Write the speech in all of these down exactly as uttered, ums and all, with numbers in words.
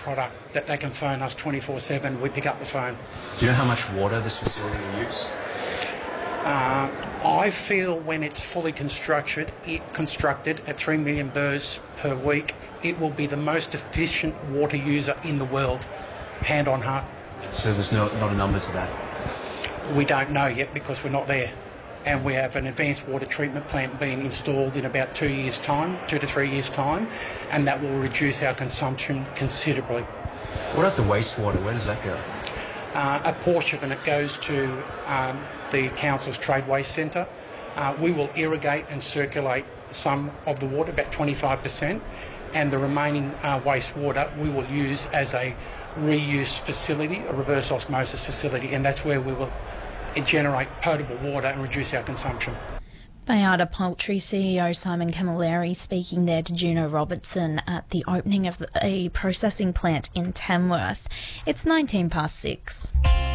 product that they can phone us twenty-four seven. We pick up the phone. Do you know how much water this facility will use? Uh, I feel when it's fully constructed, it, constructed at three million birds per week, it will be the most efficient water user in the world, hand on heart. So there's no, not a number to that? We don't know yet because we're not there. And we have an advanced water treatment plant being installed in about two years' time, two to three years' time, and that will reduce our consumption considerably. What about the wastewater? Where does that go? Uh, a portion of it goes to um, the council's trade waste centre. Uh, we will irrigate and circulate some of the water, about twenty-five percent, and the remaining uh, wastewater we will use as a reuse facility, a reverse osmosis facility, and that's where we will generate potable water and reduce our consumption. Baiada Poultry C E O Simon Camilleri speaking there to Juno Robertson at the opening of a processing plant in Tamworth. It's nineteen past six.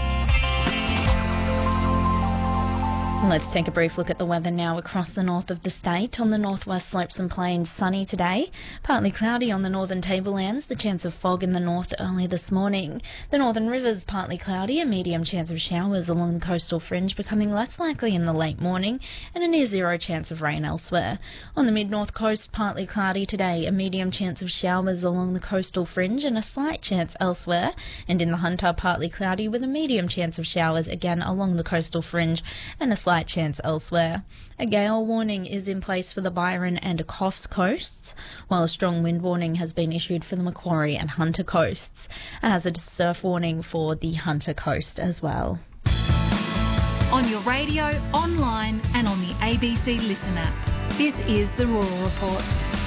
Let's take a brief look at the weather now across the north of the state. On the northwest slopes and plains, sunny today. Partly cloudy on the northern tablelands, the chance of fog in the north early this morning. The northern rivers, partly cloudy, a medium chance of showers along the coastal fringe, becoming less likely in the late morning, and a near zero chance of rain elsewhere. On the mid-north coast, partly cloudy today, a medium chance of showers along the coastal fringe, and a slight chance elsewhere. And in the Hunter, partly cloudy with a medium chance of showers again along the coastal fringe, and a slight chance elsewhere. A gale warning is in place for the Byron and Coffs coasts, while a strong wind warning has been issued for the Macquarie and Hunter coasts. A hazardous surf warning for the Hunter coast as well. On your radio, online and on the A B C Listen app. This is the Rural Report.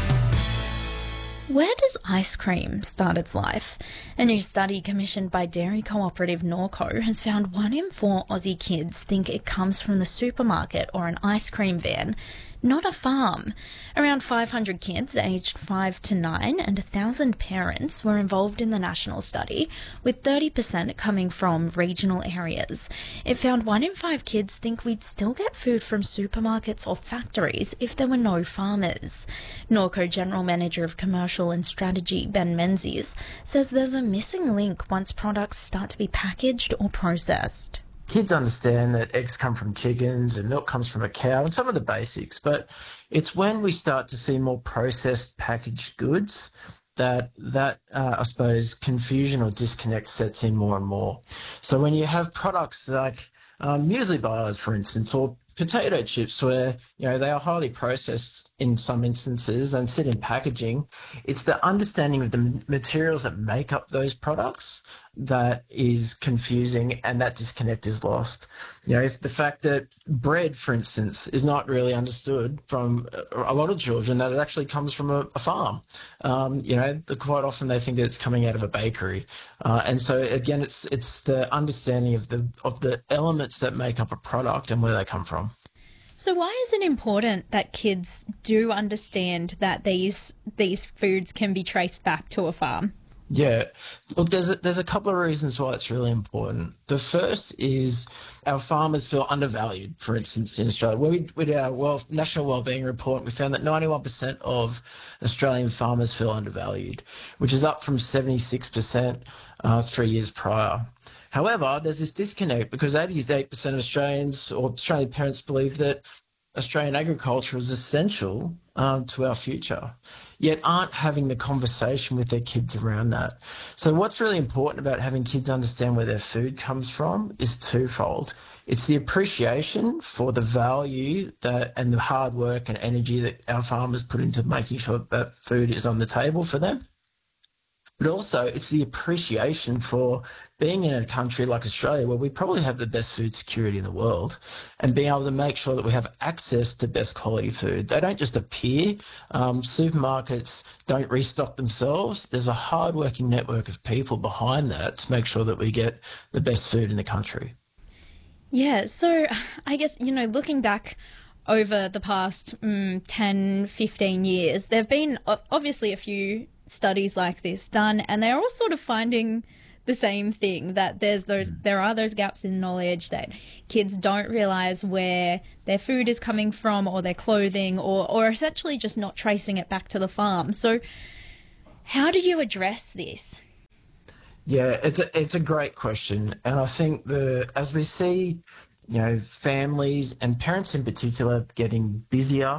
Where does ice cream start its life? A new study commissioned by dairy cooperative Norco has found one in four Aussie kids think it comes from the supermarket or an ice cream van, not a farm. Around five hundred kids aged five to nine and one thousand parents were involved in the national study, with thirty percent coming from regional areas. It found one in five kids think we'd still get food from supermarkets or factories if there were no farmers. Norco General Manager of Commercial and Strategy, Ben Menzies, says there's a missing link once products start to be packaged or processed. Kids understand that eggs come from chickens and milk comes from a cow and some of the basics, but it's when we start to see more processed packaged goods that, that uh, I suppose, confusion or disconnect sets in more and more. So when you have products like um, muesli bars, for instance, or potato chips where, you know, they are highly processed in some instances and sit in packaging, it's the understanding of the materials that make up those products that is confusing, and that disconnect is lost. You know, if the fact that bread, for instance, is not really understood from a lot of children, that it actually comes from a, a farm. Um, you know, quite often they think that it's coming out of a bakery. Uh, and so again, it's it's the understanding of the of the elements that make up a product and where they come from. So why is it important that kids do understand that these these foods can be traced back to a farm? Yeah, look, there's a, there's a couple of reasons why it's really important. The first is our farmers feel undervalued, for instance, in Australia. When we, with our Wealth, National Wellbeing Report, we found that ninety-one percent of Australian farmers feel undervalued, which is up from seventy-six percent uh, three years prior. However, there's this disconnect because eighty-eight percent of Australians or Australian parents believe that Australian agriculture is essential um, to our future, yet aren't having the conversation with their kids around that. So what's really important about having kids understand where their food comes from is twofold. It's the appreciation for the value that and the hard work and energy that our farmers put into making sure that, that food is on the table for them. But also it's the appreciation for being in a country like Australia where we probably have the best food security in the world and being able to make sure that we have access to best quality food. They don't just appear. Um, supermarkets don't restock themselves. There's a hard-working network of people behind that to make sure that we get the best food in the country. Yeah, so I guess, you know, looking back over the past mm, ten, fifteen years, there have been obviously a few studies like this done, and they're all sort of finding the same thing, that there's those there are those gaps in knowledge, that kids don't realise where their food is coming from or their clothing, or, or essentially just not tracing it back to the farm. So how do you address this? Yeah, it's a it's a great question, and I think the as we see, you know, families and parents in particular getting busier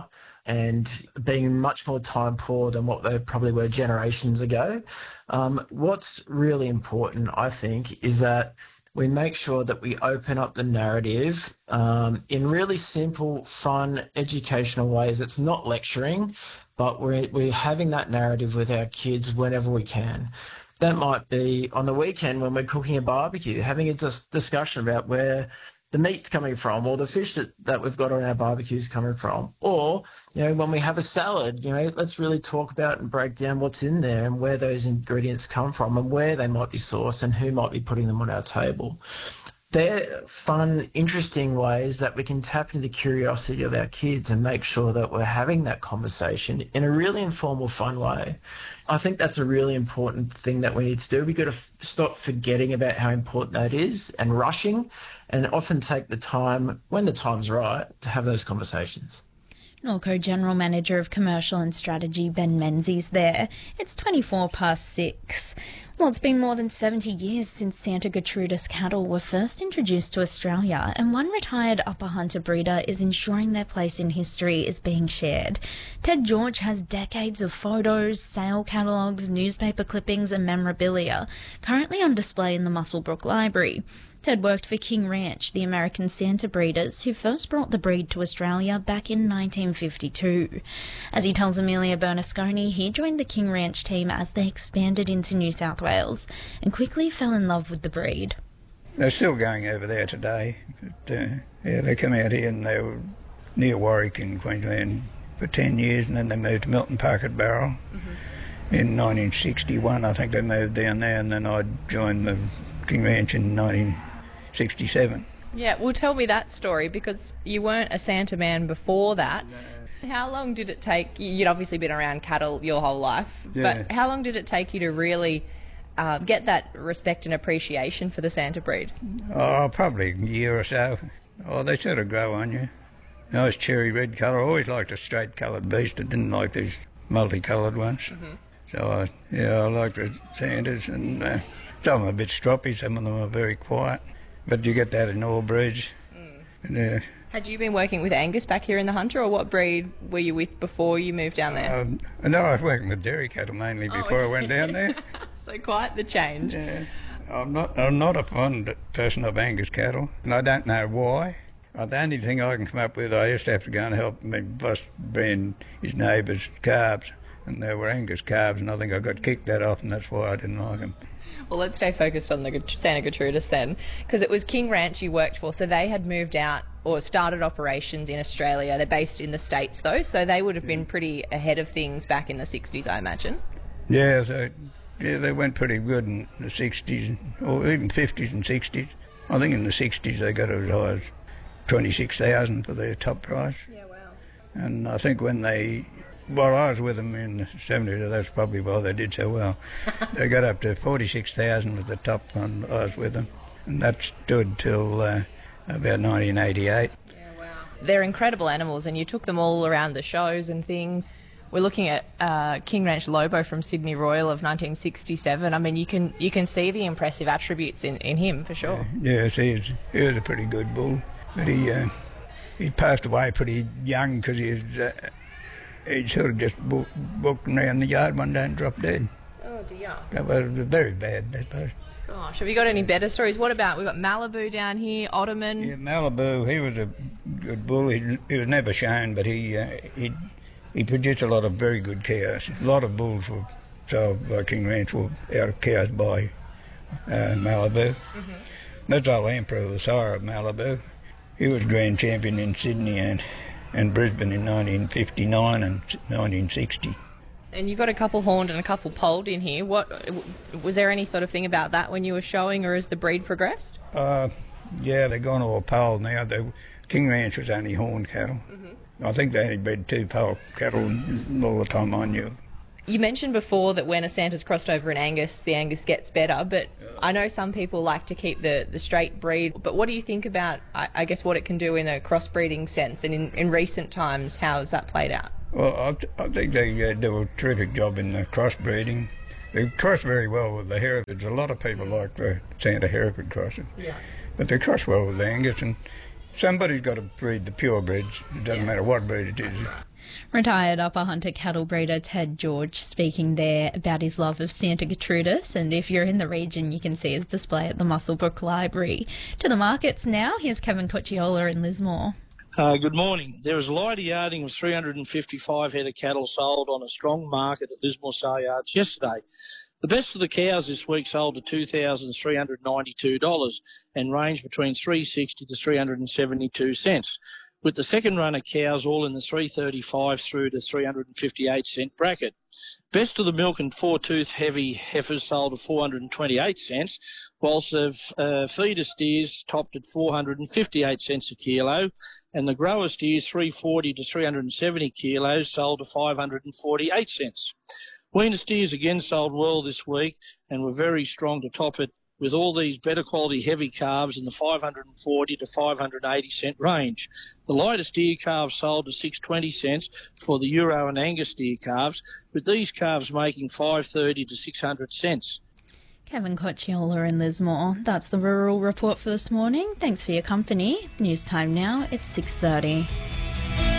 and being much more time poor than what they probably were generations ago. Um, what's really important, I think, is that we make sure that we open up the narrative um, in really simple, fun, educational ways. It's not lecturing, but we're, we're having that narrative with our kids whenever we can. That might be on the weekend when we're cooking a barbecue, having a dis- discussion about where the meat's coming from or the fish that, that we've got on our barbecue is coming from. Or, you know, when we have a salad, you know, let's really talk about and break down what's in there and where those ingredients come from and where they might be sourced and who might be putting them on our table. They're fun, interesting ways that we can tap into the curiosity of our kids and make sure that we're having that conversation in a really informal, fun way. I think that's a really important thing that we need to do. We've got to f- stop forgetting about how important that is and rushing, and often take the time, when the time's right, to have those conversations. Norco General Manager of Commercial and Strategy Ben Menzies there. It's twenty-four past six. Well, it's been more than seventy years since Santa Gertrudis cattle were first introduced to Australia, and one retired upper hunter breeder is ensuring their place in history is being shared. Ted George has decades of photos, sale catalogues, newspaper clippings and memorabilia currently on display in the Muswellbrook Library. Ted worked for King Ranch, the American Santa breeders who first brought the breed to Australia back in nineteen fifty-two. As he tells Amelia Bernasconi, he joined the King Ranch team as they expanded into New South Wales and quickly fell in love with the breed. They're still going over there today. But, uh, yeah, they come out here and they were near Warwick in Queensland for ten years, and then they moved to Milton Park at Barrel. Mm-hmm. In nineteen sixty-one, I think they moved down there, and then I joined the King Ranch in nineteen sixty-seven. Yeah, well, tell me that story, because you weren't a Santa man before that. No. How long did it take? You'd obviously been around cattle your whole life, yeah. But how long did it take you to really uh, get that respect and appreciation for the Santa breed? Oh, probably a year or so. Oh, they sort of grow on you. Nice cherry red colour. I always liked a straight coloured beast. I didn't like these multicoloured ones. Mm-hmm. So, I, yeah, I like the Santas, and uh, some of them are a bit stroppy, some of them are very quiet. But you get that in all breeds. Mm. And, uh, Had you been working with Angus back here in the Hunter, or what breed were you with before you moved down there? Um, no, I was working with dairy cattle mainly before oh, I went down there. So quite the change. Yeah. I'm not I'm not a fond person of Angus cattle, and I don't know why. Uh, the only thing I can come up with, I used to have to go and help my boss bring his neighbours' calves, and they were Angus calves, and I think I got kicked that off, and that's why I didn't like them. Well, let's stay focused on the Santa Gertrudis then, because it was King Ranch you worked for, so they had moved out or started operations in Australia. They're based in the States, though, so they would have been pretty ahead of things back in the sixties, I imagine. Yeah, so, yeah, they went pretty good in the sixties, or even fifties and sixties. I think in the sixties they got as high as twenty-six thousand for their top price. Yeah, wow. And I think when they... Well, I was with them in the seventies, that's probably why they did so well. They got up to forty-six thousand at the top when I was with them, and that stood till uh, about nineteen eighty-eight. Yeah, wow. They're incredible animals, and you took them all around the shows and things. We're looking at uh, King Ranch Lobo from Sydney Royal of nineteen sixty-seven. I mean, you can you can see the impressive attributes in, in him, for sure. Yeah, yes, he was, he was a pretty good bull, but he, uh, he passed away pretty young because he was... Uh, He sort of just walked, walked around the yard one day and dropped dead. Oh dear. That was very bad, that was. Gosh, have you got any better stories? What about, we've got Malibu down here, Ottoman. Yeah, Malibu, he was a good bull. He, he was never shown, but he, uh, he he produced a lot of very good cows. A lot of bulls were sold by King Ranch were out of cows by uh, Malibu. Mm-hmm. That's our Emperor, the sire of Malibu. He was grand champion in Sydney and... and Brisbane in nineteen fifty-nine and nineteen sixty. And you've got a couple horned and a couple polled in here. What was there any sort of thing about that when you were showing, or as the breed progressed? Uh, yeah, they've gone all polled now. The King Ranch was only horned cattle. Mm-hmm. I think they only bred two polled cattle all the time I knew. You mentioned before that when a Santa's crossed over an Angus, the Angus gets better, but I know some people like to keep the, the straight breed. But what do you think about, I, I guess, what it can do in a crossbreeding sense, and in, in recent times, how has that played out? Well, I, I think they uh, do a terrific job in the crossbreeding. They cross very well with the Hereford. A lot of people like the Santa Hereford crossing. Yeah. But they cross well with the Angus, and somebody's got to breed the purebreds. It doesn't Yes. matter what breed it is. Retired upper hunter cattle breeder Ted George speaking there about his love of Santa Gertrudis, and if you're in the region you can see his display at the Muswellbrook Library. To the markets now, here's Kevin Cocciola in Lismore. Uh, good morning. There was a lighter yarding of three hundred fifty-five head of cattle sold on a strong market at Lismore Sale Yards yesterday. The best of the cows this week sold to two thousand three hundred ninety-two dollars and ranged between three hundred sixty to three hundred seventy-two cents, with the second run of cows all in the three hundred thirty-five through to three hundred fifty-eight cent bracket. Best of the milk and four-tooth heavy heifers sold at four hundred twenty-eight cents, whilst the uh, feeder steers topped at four hundred fifty-eight cents a kilo, and the grower steers three hundred forty to three hundred seventy kilos sold to five hundred forty-eight cents. Weaner steers again sold well this week and were very strong to top it, with all these better quality heavy calves in the five hundred forty to five hundred eighty cent range. The lighter steer calves sold to six hundred twenty cents for the Euro and Angus steer calves, with these calves making five hundred thirty to six hundred cents. Kevin Cocciola in Lismore. That's the Rural Report for this morning. Thanks for your company. News time now, it's six thirty.